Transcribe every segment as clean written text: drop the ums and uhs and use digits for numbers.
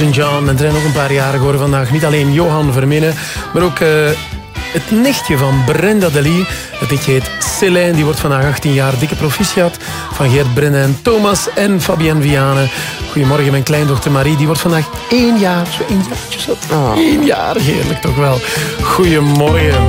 John, en er zijn nog een paar jaren geworden vandaag. Niet alleen Johan Verminnen, maar ook het nichtje van Brenda Delis. Het nichtje heet Céline, die wordt vandaag 18 jaar. Dikke proficiat van Geert Brenne en Thomas en Fabienne Vianen. Goedemorgen, mijn kleindochter Marie, die wordt vandaag 1 jaar. Zo 1 jaartje zat. 1 jaar, heerlijk toch wel. Goedemorgen.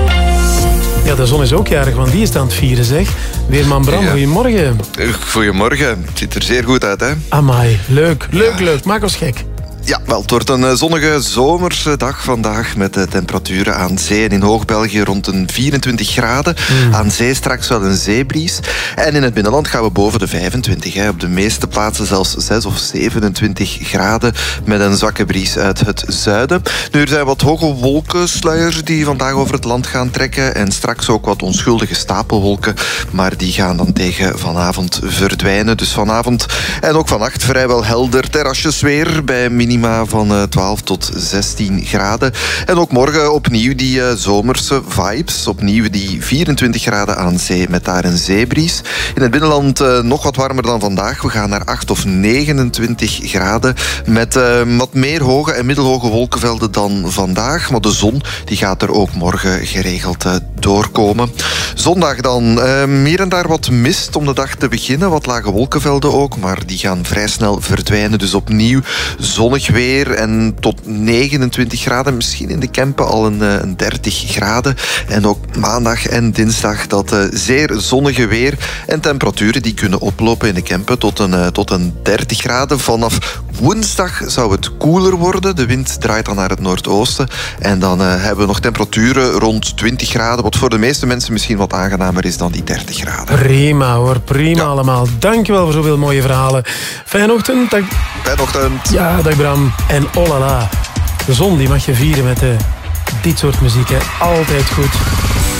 Ja, de zon is ook jarig, want die is aan het vieren, zeg. Weerman Bram, goedemorgen. Goedemorgen. Het ziet er zeer goed uit, hè? Amai, leuk. Maak ons gek. Ja, wel, het wordt een zonnige zomerse dag vandaag met temperaturen aan zee en in Hoog-België rond een 24 graden. Aan zee straks wel een zeebries. En in het binnenland gaan we boven de 25. Hè. Op de meeste plaatsen zelfs 6 of 27 graden met een zwakke bries uit het zuiden. Nu, er zijn wat hoge wolkensluiers die vandaag over het land gaan trekken en straks ook wat onschuldige stapelwolken, maar die gaan dan tegen vanavond verdwijnen. Dus vanavond en ook vannacht vrijwel helder terrasjes weer bij minima van 12 tot 16 graden. En ook morgen opnieuw die zomerse vibes. Opnieuw die 24 graden aan zee met daar een zeebries. In het binnenland nog wat warmer dan vandaag. We gaan naar 8 of 29 graden met wat meer hoge en middelhoge wolkenvelden dan vandaag. Maar de zon die gaat er ook morgen geregeld doorkomen. Zondag dan hier en daar wat mist om de dag te beginnen. Wat lage wolkenvelden ook, maar die gaan vrij snel verdwijnen. Dus opnieuw zonnig weer en tot 29 graden. Misschien in de Kempen al een 30 graden. En ook maandag en dinsdag dat zeer zonnige weer. En temperaturen die kunnen oplopen in de Kempen tot een 30 graden. Vanaf woensdag zou het koeler worden. De wind draait dan naar het noordoosten. En dan hebben we nog temperaturen rond 20 graden. Wat voor de meeste mensen misschien wat aangenamer is dan die 30 graden. Prima hoor, prima allemaal. Dankjewel voor zoveel mooie verhalen. Fijne ochtend. Fijne ochtend. Ja, dag Bram. En oh la la. De zon die mag je vieren met dit soort muziek. Hè. Altijd goed.